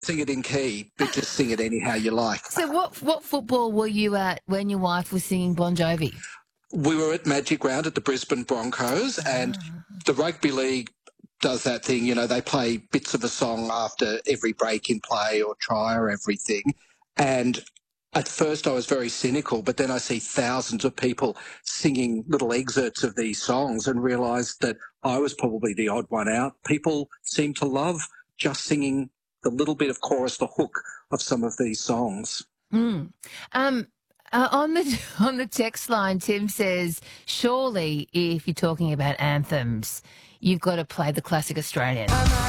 Sing it in key, but just sing it anyhow you like. So what football were you at when your wife was singing Bon Jovi? We were at Magic Round at the Brisbane Broncos, and the rugby league does that thing. You know, they play bits of a song after every break in play or try or everything. And at first I was very cynical, but then I see thousands of people singing little excerpts of these songs and realised that I was probably the odd one out. People seem to love just singing the little bit of chorus, the hook of some of these songs. Mm. On the on the text line, Tim says, surely if you're talking about anthems, you've got to play the classic Australian.